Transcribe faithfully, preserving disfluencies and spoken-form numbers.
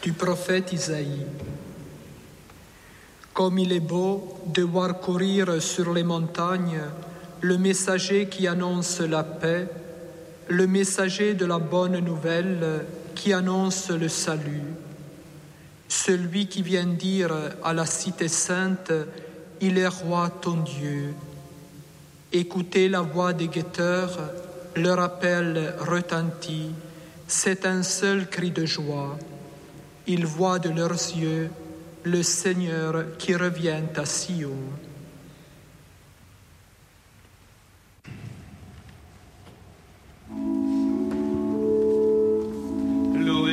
du prophète Isaïe. Comme il est beau de voir courir sur les montagnes le messager qui annonce la paix, le messager de la bonne nouvelle qui annonce le salut, celui qui vient dire à la cité sainte, « Il est roi ton Dieu ». Écoutez la voix des guetteurs, leur appel retentit, c'est un seul cri de joie. Ils voient de leurs yeux le Seigneur qui revient à Sion.